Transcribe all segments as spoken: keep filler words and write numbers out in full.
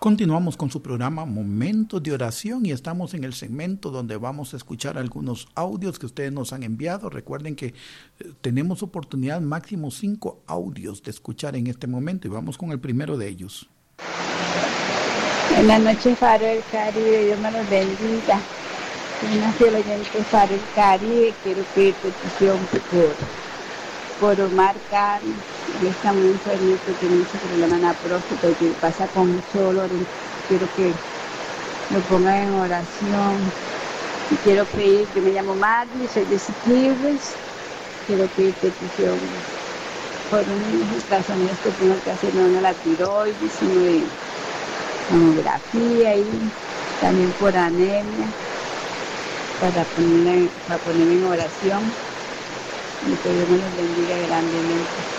Continuamos con su programa Momentos de Oración y estamos en el segmento donde vamos a escuchar algunos audios que ustedes nos han enviado. Recuerden que eh, tenemos oportunidad máximo cinco audios de escuchar en este momento y vamos con el primero de ellos. Buenas noches, Faro del Caribe, Dios me los bendiga. Soy una fiel oyente de Faro del Caribe, quiero pedir petición por, por Omar Carlos. Él está muy enfermito, tiene mucho problema en la próstata y que pasa con mucho dolor. Quiero que lo pongan en oración. Y quiero pedir, yo me llamo Magli, soy de Siquirres. Quiero pedir petición por un ultrasonido que tengo que hacer, uno de la tiroides, uno de mamografía y también por anemia, para ponerme, para ponerme en oración. Y que Dios me los bendiga grandemente.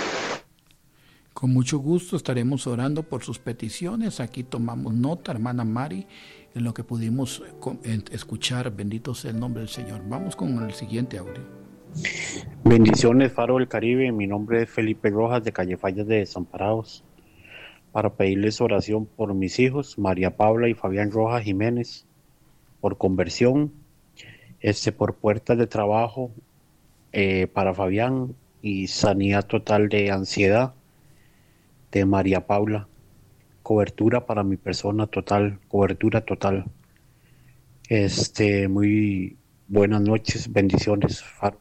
Con mucho gusto estaremos orando por sus peticiones. Aquí tomamos nota, hermana Mari, en lo que pudimos escuchar. Bendito sea el nombre del Señor. Vamos con el siguiente audio. Bendiciones, Faro del Caribe. Mi nombre es Felipe Rojas, de Calle Fallas de Desamparados, para pedirles oración por mis hijos, María Paula y Fabián Rojas Jiménez, por conversión, este, por puertas de trabajo eh, para Fabián, y sanidad total de ansiedad de María Paula, cobertura para mi persona total, cobertura total. Este, muy buenas noches, bendiciones, Faro.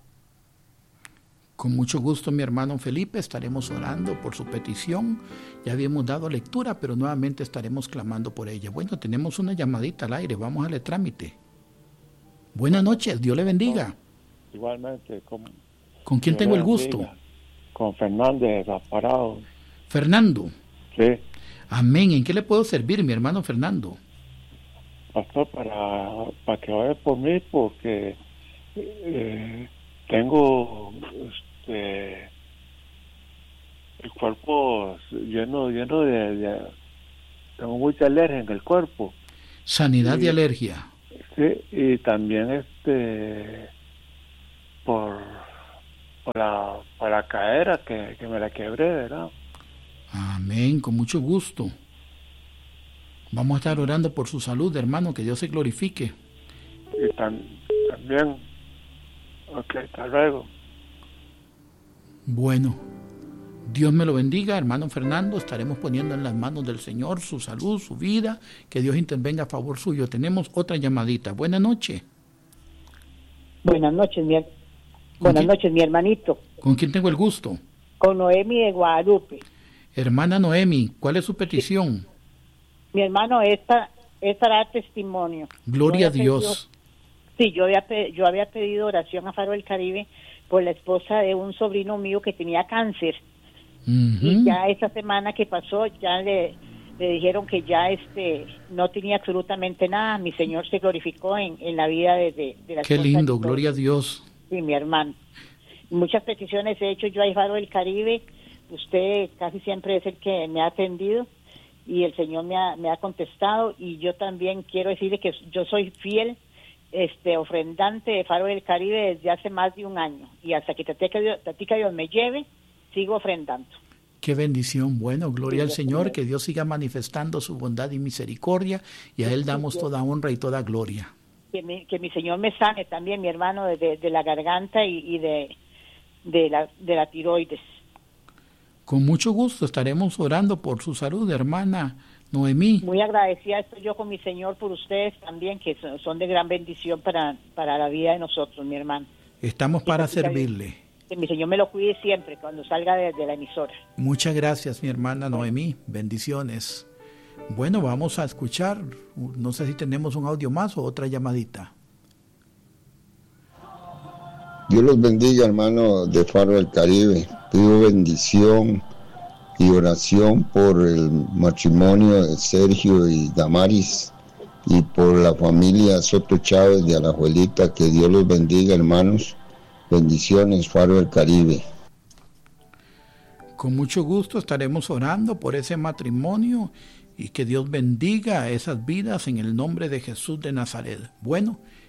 Con mucho gusto, mi hermano Felipe, estaremos orando por su petición. Ya habíamos dado lectura, pero nuevamente estaremos clamando por ella. Bueno, tenemos una llamadita al aire, vamos a darle trámite. Buenas noches, Dios le bendiga. Igualmente. Con, ¿Con quién Dios tengo el bendiga. gusto? Con Fernández, Desamparados. Fernando. Sí. Amén. ¿En qué le puedo servir, mi hermano Fernando? Pastor, para, para que vaya por mí, porque eh, tengo este, el cuerpo lleno, lleno de, de... Tengo mucha alergia en el cuerpo. Sanidad y, de alergia. Sí, y también este por, por, la, por la cadera que, que me la quebré, ¿verdad? Amén, con mucho gusto. Vamos a estar orando por su salud, hermano, que Dios se glorifique. Y tam, también, ok, hasta luego. Bueno, Dios me lo bendiga, hermano Fernando. Estaremos poniendo en las manos del Señor su salud, su vida, que Dios intervenga a favor suyo. Tenemos otra llamadita. Buenas noches. Buenas noches, mi, Buenas noches, mi hermanito. ¿Con quién tengo el gusto? Con Noemi de Guadalupe. Hermana Noemi, ¿cuál es su petición? Mi hermano, esta es para dar testimonio. Gloria a Dios. Pedido, sí, yo había, yo había pedido oración a Faro del Caribe por la esposa de un sobrino mío que tenía cáncer. Uh-huh. Y ya esa semana que pasó, ya le, le dijeron que ya este no tenía absolutamente nada. Mi Señor se glorificó en, en la vida de, de, de la Qué esposa. lindo, gloria a Dios. Sí, mi hermano. Muchas peticiones he hecho yo a Faro del Caribe. Usted casi siempre es el que me ha atendido y el Señor me ha, me ha contestado, y yo también quiero decirle que yo soy fiel este ofrendante de Faro del Caribe desde hace más de un año, y hasta que Tatica Dios, Tatica Dios me lleve, sigo ofrendando. Qué bendición. Bueno, gloria al Señor, que Dios siga manifestando su bondad y misericordia, y a Él damos toda honra y toda gloria. Que mi, que mi Señor me sane también, mi hermano, de, de, de la garganta y, y de, de, la, de la tiroides. Con mucho gusto estaremos orando por su salud, hermana Noemí. Muy agradecida estoy yo con mi Señor por ustedes también, que son, son de gran bendición para, para la vida de nosotros, mi hermano. Estamos para servirle. Que mi Señor me lo cuide siempre cuando salga de, de la emisora. Muchas gracias, mi hermana Noemí. Bendiciones. Bueno, vamos a escuchar, no sé si tenemos un audio más o otra llamadita. Dios los bendiga, hermano de Faro del Caribe. Pido bendición y oración por el matrimonio de Sergio y Damaris y por la familia Soto Chávez de Alajuelita. Que Dios los bendiga, hermanos. Bendiciones, Faro del Caribe. Con mucho gusto estaremos orando por ese matrimonio y que Dios bendiga esas vidas en el nombre de Jesús de Nazaret. Bueno,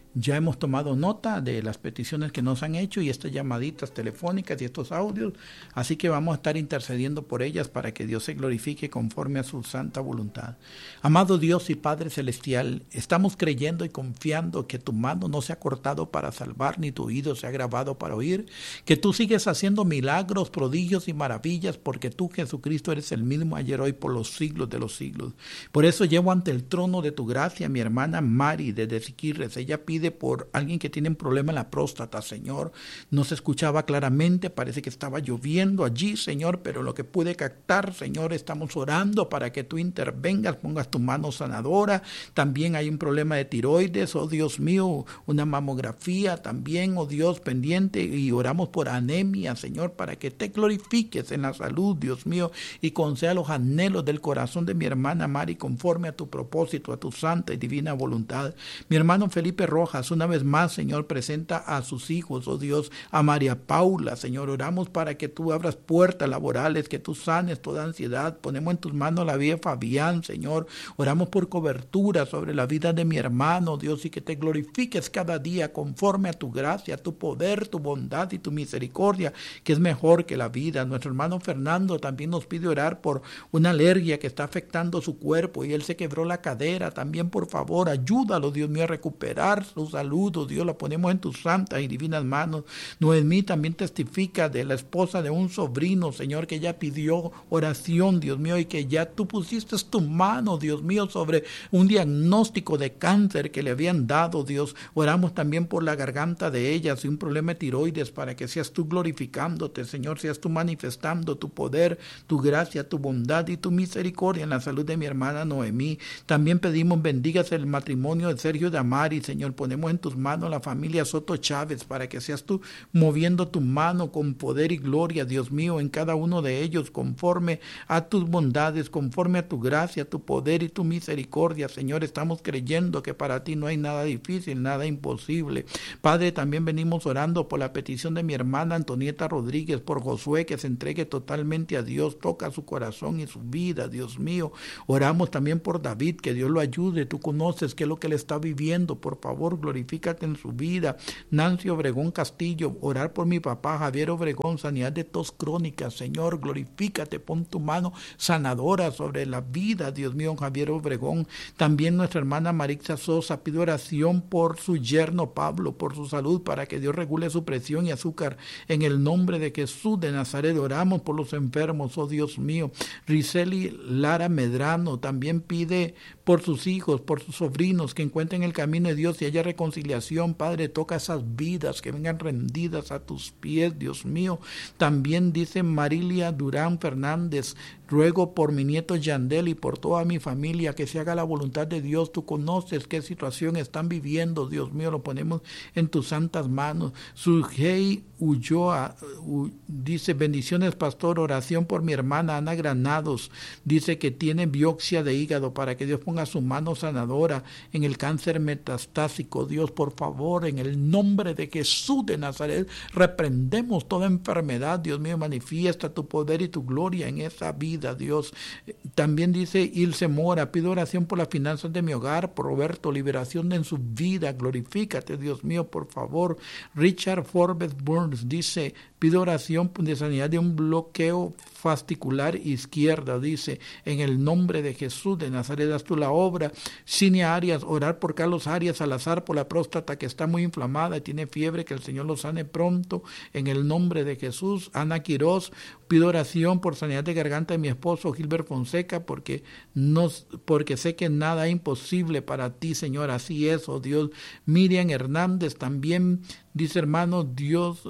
Ya hemos tomado nota de las peticiones que nos han hecho y estas llamaditas telefónicas y estos audios, así que vamos a estar intercediendo por ellas para que Dios se glorifique conforme a su santa voluntad. Amado Dios y Padre Celestial, estamos creyendo y confiando que tu mano no se ha cortado para salvar, ni tu oído se ha grabado para oír, que tú sigues haciendo milagros, prodigios y maravillas, porque tú, Jesucristo, eres el mismo ayer, hoy, por los siglos de los siglos. Por eso llevo ante el trono de tu gracia a mi hermana Mari desde Siquirres. Ella pide por alguien que tiene un problema en la próstata, Señor. No se escuchaba claramente, parece que estaba lloviendo allí, Señor, pero lo que pude captar, Señor, estamos orando para que tú intervengas, pongas tu mano sanadora. También hay un problema de tiroides, oh Dios mío, una mamografía también, oh Dios, pendiente, y oramos por anemia, Señor, para que te glorifiques en la salud, Dios mío, y conceda los anhelos del corazón de mi hermana Mari conforme a tu propósito, a tu santa y divina voluntad. Mi hermano Felipe Rojas, una vez más, Señor, presenta a sus hijos, oh Dios, a María Paula, Señor, oramos para que tú abras puertas laborales, que tú sanes toda ansiedad. Ponemos en tus manos la vida de Fabián, Señor, oramos por cobertura sobre la vida de mi hermano, Dios, y que te glorifiques cada día conforme a tu gracia, tu poder, tu bondad y tu misericordia, que es mejor que la vida. Nuestro hermano Fernando también nos pide orar por una alergia que está afectando su cuerpo y él se quebró la cadera. También, por favor, ayúdalo, Dios mío, a recuperar su salud, oh Dios, la ponemos en tus santas y divinas manos. Noemí también testifica de la esposa de un sobrino, Señor, que ella pidió oración, Dios mío, y que ya tú pusiste tu mano, Dios mío, sobre un diagnóstico de cáncer que le habían dado, Dios. Oramos también por la garganta de ella, y un problema de tiroides, para que seas tú glorificándote, Señor, seas tú manifestando tu poder, tu gracia, tu bondad y tu misericordia en la salud de mi hermana Noemí. También pedimos bendigas el matrimonio de Sergio Damari, Señor. Ponemos en tus manos la familia Soto Chávez para que seas tú moviendo tu mano con poder y gloria, Dios mío, en cada uno de ellos, conforme a tus bondades, conforme a tu gracia, tu poder y tu misericordia, Señor. Estamos creyendo que para ti no hay nada difícil, nada imposible. Padre, también venimos orando por la petición de mi hermana Antonieta Rodríguez, por Josué, que se entregue totalmente a Dios, toca su corazón y su vida, Dios mío. Oramos también por David, que Dios lo ayude, tú conoces qué es lo que él está viviendo, por favor, glorifícate en su vida. Nancy Obregón Castillo, orar por mi papá Javier Obregón, sanidad de tos crónica, Señor, glorifícate, pon tu mano sanadora sobre la vida, Dios mío, Javier Obregón. También nuestra hermana Marixa Sosa pide oración por su yerno Pablo, por su salud, para que Dios regule su presión y azúcar, en el nombre de Jesús de Nazaret. Oramos por los enfermos, oh Dios mío. Riseli Lara Medrano también pide por sus hijos, por sus sobrinos, que encuentren el camino de Dios y haya reconciliación. Padre, toca esas vidas que vengan rendidas a tus pies, Dios mío. También dice Marilia Durán Fernández, ruego por mi nieto Yandel y por toda mi familia que se haga la voluntad de Dios. Tú conoces qué situación están viviendo, Dios mío, lo ponemos en tus santas manos. Sujei Ulloa uh, dice, bendiciones, pastor, oración por mi hermana Ana Granados, dice que tiene biopsia de hígado, para que Dios ponga su mano sanadora en el cáncer metastásico. Dios, por favor, en el nombre de Jesús de Nazaret, reprendemos toda enfermedad, Dios mío, manifiesta tu poder y tu gloria en esa vida, Dios. También dice Ilse Mora, pido oración por las finanzas de mi hogar, por Roberto, liberación en su vida, glorifícate, Dios mío, por favor. Richard Forbes Burns dice, pido oración de sanidad de un bloqueo fascicular izquierda, dice, en el nombre de Jesús de Nazaret, haz tú la obra. Cinia Arias, orar por Carlos Arias Salazar, por la próstata que está muy inflamada y tiene fiebre, que el Señor lo sane pronto, en el nombre de Jesús. Ana Quiroz, pido oración por sanidad de garganta de mi esposo Gilbert Fonseca, porque, no, porque sé que nada es imposible para ti, Señor, así es, oh Dios. Miriam Hernández también dice, hermano, Dios,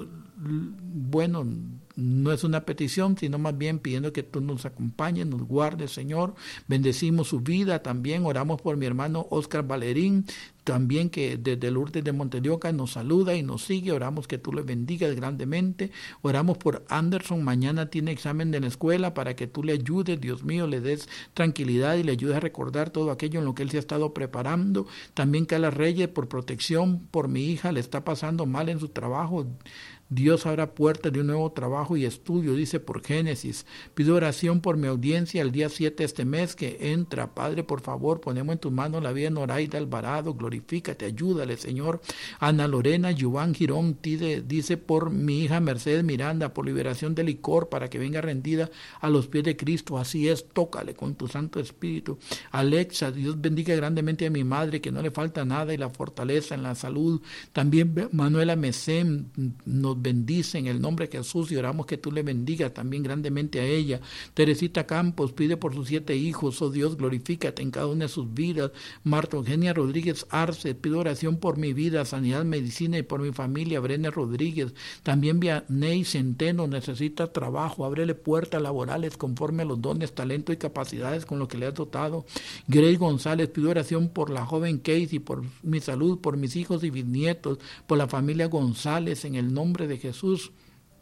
bueno, no es una petición, sino más bien pidiendo que tú nos acompañes, nos guardes, Señor. Bendecimos su vida también. Oramos por mi hermano Oscar Valerín, también que desde Lourdes de Montedioca nos saluda y nos sigue. Oramos que tú le bendigas grandemente. Oramos por Anderson, mañana tiene examen de la escuela, para que tú le ayudes, Dios mío, le des tranquilidad y le ayudes a recordar todo aquello en lo que él se ha estado preparando. También Carla Reyes, por protección por mi hija, le está pasando mal en su trabajo. Dios abra puertas de un nuevo trabajo y estudio, dice por Génesis. Pido oración por mi audiencia el día siete de este mes que entra. Padre, por favor, ponemos en tus manos la vida de Noraida Alvarado, glorificada. glorifícate, ayúdale, Señor. Ana Lorena Yubán Girón dice, dice por mi hija Mercedes Miranda, por liberación de licor, para que venga rendida a los pies de Cristo. Así es, tócale con tu Santo Espíritu. Alexa, Dios bendiga grandemente a mi madre, que no le falta nada y la fortaleza en la salud. También Manuela Mesén nos bendice en el nombre de Jesús y oramos que tú le bendigas también grandemente a ella. Teresita Campos pide por sus siete hijos, oh Dios, glorifícate en cada una de sus vidas. Marta Eugenia Rodríguez Arce, pido oración por mi vida, sanidad, medicina y por mi familia. Brené Rodríguez, también Vianey Centeno necesita trabajo, ábrele puertas laborales conforme a los dones, talento y capacidades con lo que le has dotado. Grace González, pido oración por la joven Casey, por mi salud, por mis hijos y bisnietos, por la familia González, en el nombre de Jesús.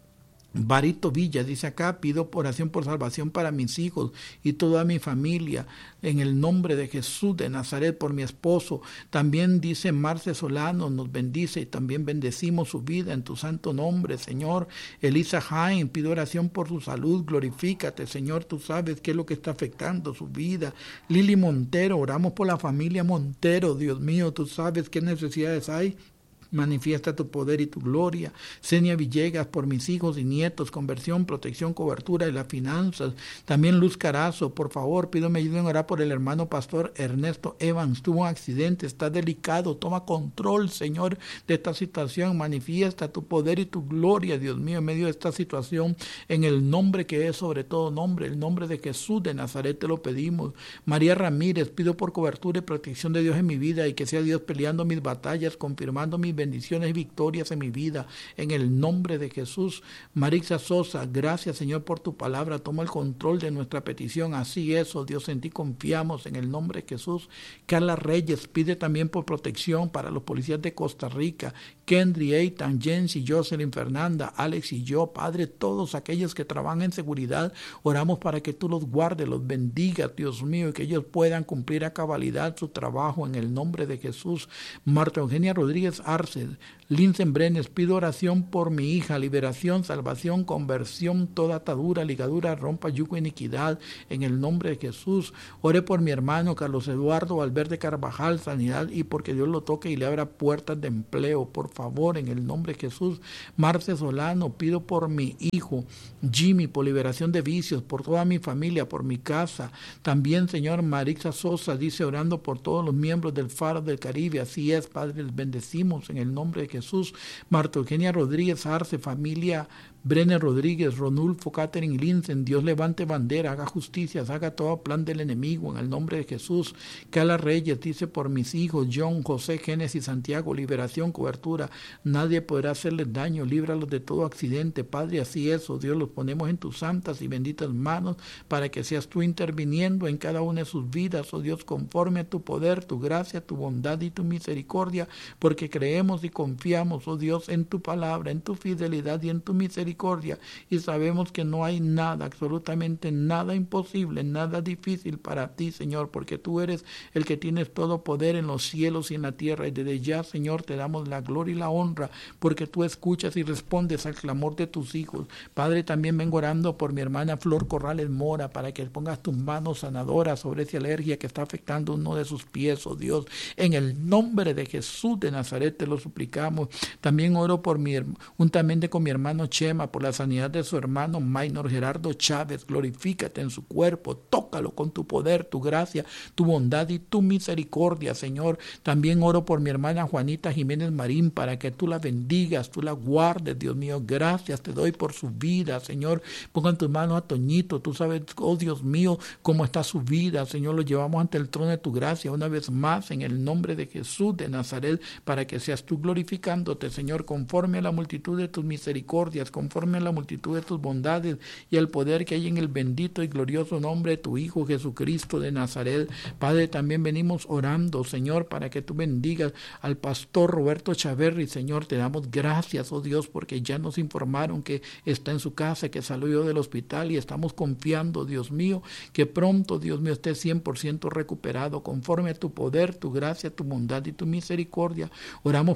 Barito Villa dice acá, pido oración por salvación para mis hijos y toda mi familia, en el nombre de Jesús de Nazaret, por mi esposo. También dice Marce Solano, nos bendice y también bendecimos su vida en tu santo nombre, Señor. Elisa Jaime, pido oración por su salud, glorifícate, Señor, tú sabes qué es lo que está afectando su vida. Lili Montero, oramos por la familia Montero, Dios mío, tú sabes qué necesidades hay. Manifiesta tu poder y tu gloria. Senia Villegas, por mis hijos y nietos, conversión, protección, cobertura y las finanzas. También Luz Carazo, por favor, pido me ayuden a orar por el hermano pastor Ernesto Evans. Tuvo un accidente, está delicado. Toma control, Señor, de esta situación. Manifiesta tu poder y tu gloria, Dios mío, en medio de esta situación, en el nombre que es sobre todo nombre, el nombre de Jesús de Nazaret te lo pedimos. María Ramírez, pido por cobertura y protección de Dios en mi vida y que sea Dios peleando mis batallas, confirmando mis bendiciones y victorias en mi vida, en el nombre de Jesús. Marixa Sosa, gracias, Señor, por tu palabra. Toma el control de nuestra petición. Así es, oh Dios, en ti confiamos, en el nombre de Jesús. Carla Reyes pide también por protección para los policías de Costa Rica. Kendry, Eitan, Jensi, Jocelyn, Fernanda, Alex y yo, Padre, todos aquellos que trabajan en seguridad, oramos para que tú los guardes, los bendigas, Dios mío, y que ellos puedan cumplir a cabalidad su trabajo en el nombre de Jesús. Marta Eugenia Rodríguez Arce, Linsen Brenes, pido oración por mi hija, liberación, salvación, conversión, toda atadura, ligadura, rompa yugo, iniquidad, en el nombre de Jesús. Ore por mi hermano Carlos Eduardo Valverde Carvajal, sanidad, y porque Dios lo toque y le abra puertas de empleo, por favor, en el nombre de Jesús. Marce Solano, pido por mi hijo Jimmy, por liberación de vicios, por toda mi familia, por mi casa. También, Señor, Marixa Sosa dice, orando por todos los miembros del Faro del Caribe. Así es, Padre, les bendecimos en el nombre de Jesús. Marta Eugenia Rodríguez Arce, familia Brené Rodríguez, Ronulfo, Catherine Linsen, Dios levante bandera, haga justicias, haga todo plan del enemigo en el nombre de Jesús. Cala Reyes dice, por mis hijos John, José, Génesis, Santiago, liberación, cobertura, nadie podrá hacerles daño, líbralos de todo accidente, Padre, así es, oh Dios, los ponemos en tus santas y benditas manos para que seas tú interviniendo en cada una de sus vidas, oh Dios, conforme a tu poder, tu gracia, tu bondad y tu misericordia, porque creemos y confiamos, oh Dios, en tu palabra, en tu fidelidad y en tu misericordia. Y sabemos que no hay nada, absolutamente nada imposible, nada difícil para ti, Señor, porque tú eres el que tienes todo poder en los cielos y en la tierra. Y desde ya, Señor, te damos la gloria y la honra, porque tú escuchas y respondes al clamor de tus hijos. Padre, también vengo orando por mi hermana Flor Corrales Mora, para que pongas tus manos sanadoras sobre esa alergia que está afectando uno de sus pies, oh Dios. En el nombre de Jesús de Nazaret te lo suplicamos. También oro por mi, juntamente con mi hermano Chema, por la sanidad de su hermano Maynor Gerardo Chávez. Glorifícate en su cuerpo, tócalo con tu poder, tu gracia, tu bondad y tu misericordia, Señor. También oro por mi hermana Juanita Jiménez Marín, para que tú la bendigas, tú la guardes, Dios mío. Gracias te doy por su vida, Señor. Ponga en tus manos a Toñito, tú sabes, oh Dios mío, cómo está su vida, Señor. Lo llevamos ante el trono de tu gracia una vez más, en el nombre de Jesús de Nazaret, para que seas tú glorificándote, Señor, conforme a la multitud de tus misericordias, conforme a la multitud de tus bondades y el poder que hay en el bendito y glorioso nombre de tu Hijo Jesucristo de Nazaret. Padre, también venimos orando, Señor, para que tú bendigas al pastor Roberto Chaverri. Señor, te damos gracias, oh Dios, porque ya nos informaron que está en su casa, que salió del hospital, y estamos confiando, Dios mío, que pronto, Dios mío, esté cien por ciento recuperado, conforme a tu poder, tu gracia, tu bondad y tu misericordia. Oramos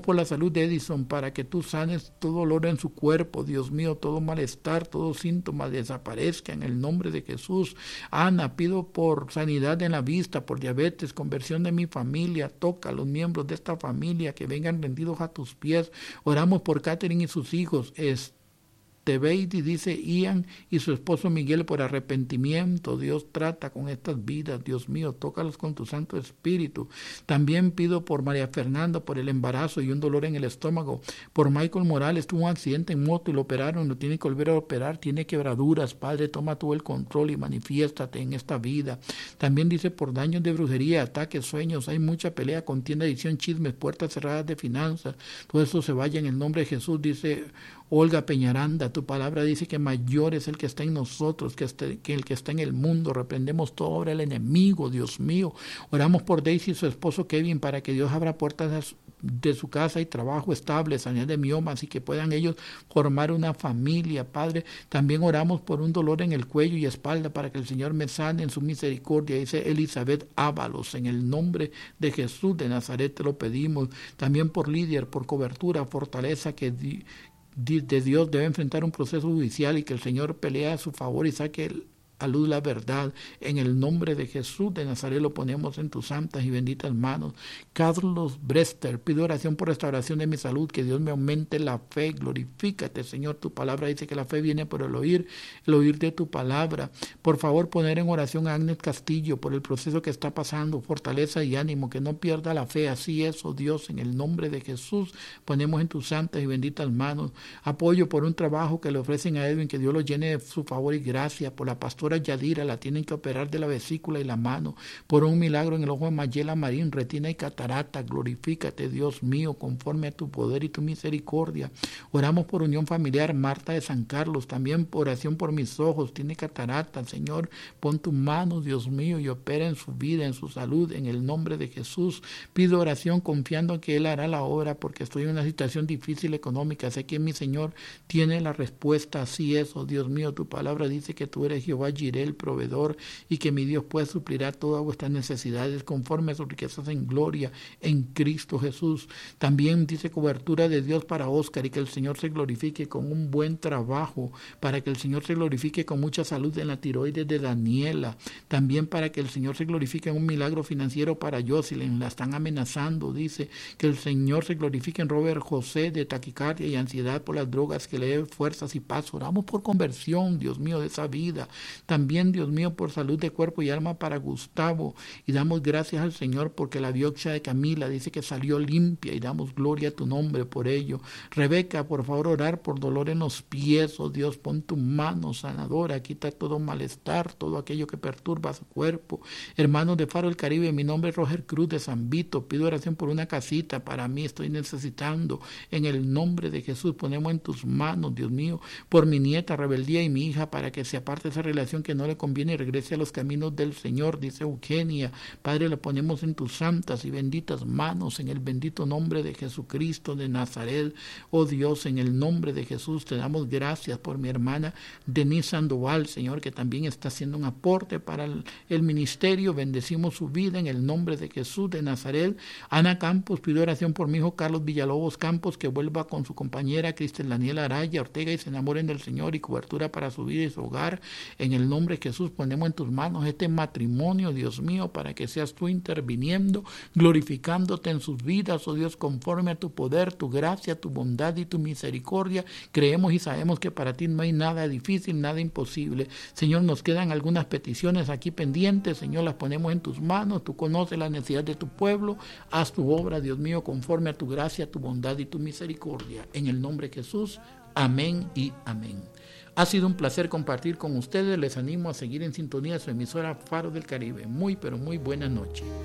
por la salud de Edison, para que tú sanes todo dolor en su cuerpo, Dios mío, todo malestar, todo síntoma desaparezca en el nombre de Jesús. Ana, pido por sanidad en la vista, por diabetes, conversión de mi familia. Toca a los miembros de esta familia que vengan rendidos a tus pies. Oramos por Catherine y sus hijos. Es Tebeidi, dice Ian, y su esposo Miguel por arrepentimiento. Dios, trata con estas vidas, Dios mío, tócalos con tu Santo Espíritu. También pido por María Fernanda, por el embarazo y un dolor en el estómago. Por Michael Morales, tuvo un accidente en moto y lo operaron, lo tiene que volver a operar, tiene quebraduras. Padre, toma tú el control y manifiéstate en esta vida. También dice por daños de brujería, ataques, sueños, hay mucha pelea, contienda, adicción, chismes, puertas cerradas de finanzas. Todo eso se vaya en el nombre de Jesús, dice Olga Peñaranda. Tu palabra dice que mayor es el que está en nosotros que, este, que el que está en el mundo. Reprendemos toda obra del enemigo, Dios mío. Oramos por Daisy y su esposo Kevin para que Dios abra puertas de su, de su casa y trabajo estable, sanidad de miomas y que puedan ellos formar una familia, Padre. También oramos por un dolor en el cuello y espalda para que el Señor me sane en su misericordia. Dice Elizabeth Ábalos, en el nombre de Jesús de Nazaret te lo pedimos. También por líder, por cobertura, fortaleza que di, de Dios debe enfrentar un proceso judicial y que el Señor pelea a su favor y saque el a luz la verdad. En el nombre de Jesús de Nazaret lo ponemos en tus santas y benditas manos. Carlos Brester, pido oración por restauración de mi salud, que Dios me aumente la fe. Glorifícate, Señor. Tu palabra dice que la fe viene por el oír, el oír de tu palabra. Por favor, poner en oración a Agnes Castillo por el proceso que está pasando, fortaleza y ánimo, que no pierda la fe. Así es, oh Dios, en el nombre de Jesús ponemos en tus santas y benditas manos. Apoyo por un trabajo que le ofrecen a Edwin, que Dios lo llene de su favor y gracia. Por la pastora Yadira, la tienen que operar de la vesícula y la mano. Por un milagro en el ojo de Mayela Marín, retina y catarata. Glorifícate, Dios mío, conforme a tu poder y tu misericordia. Oramos por unión familiar, Marta de San Carlos. También oración por mis ojos, tiene catarata. Señor, pon tu mano, Dios mío, y opera en su vida, en su salud, en el nombre de Jesús. Pido oración confiando en que Él hará la obra, porque estoy en una situación difícil económica. Sé que mi Señor tiene la respuesta. Así es, oh Dios mío, tu palabra dice que tú eres Jehová Jireh, el proveedor, y que mi Dios puede suplirá todas vuestras necesidades conforme a sus riquezas en gloria en Cristo Jesús. También dice cobertura de Dios para Oscar, y que el Señor se glorifique con un buen trabajo, para que el Señor se glorifique con mucha salud en la tiroides de Daniela. También para que el Señor se glorifique en un milagro financiero para Jocelyn, la están amenazando. Dice que el Señor se glorifique en Robert José, de taquicardia y ansiedad por las drogas, que le dé fuerzas y paz. Oramos por conversión, Dios mío, de esa vida. También, Dios mío, por salud de cuerpo y alma para Gustavo, y damos gracias al Señor porque la biopsia de Camila dice que salió limpia, y damos gloria a tu nombre por ello. Rebeca, por favor, orar por dolor en los pies. Oh Dios, pon tu mano sanadora, quita todo malestar, todo aquello que perturba su cuerpo. Hermanos de Faro del Caribe, mi nombre es Roger Cruz de San Vito, pido oración por una casita para mí, estoy necesitando. En el nombre de Jesús ponemos en tus manos, Dios mío, por mi nieta Rebeldía y mi hija, para que se aparte esa relación que no le conviene y regrese a los caminos del Señor, dice Eugenia. Padre, lo ponemos en tus santas y benditas manos, en el bendito nombre de Jesucristo de Nazaret. Oh Dios, en el nombre de Jesús te damos gracias por mi hermana Denise Sandoval, Señor, que también está haciendo un aporte para el, el ministerio. Bendecimos su vida en el nombre de Jesús de Nazaret. Ana Campos, pido oración por mi hijo Carlos Villalobos Campos, que vuelva con su compañera Cristel Daniela Araya Ortega y se enamoren del Señor, y cobertura para su vida y su hogar. En el nombre de Jesús ponemos en tus manos este matrimonio, Dios mío, para que seas tú interviniendo, glorificándote en sus vidas, oh Dios, conforme a tu poder, tu gracia, tu bondad y tu misericordia. Creemos y sabemos que para ti no hay nada difícil, nada imposible. Señor, nos quedan algunas peticiones aquí pendientes, Señor, las ponemos en tus manos. Tú conoces la necesidad de tu pueblo. Haz tu obra, Dios mío, conforme a tu gracia, tu bondad y tu misericordia. En el nombre de Jesús, amén y amén. Ha sido un placer compartir con ustedes. Les animo a seguir en sintonía de su emisora Faro del Caribe. Muy, pero muy buenas noches.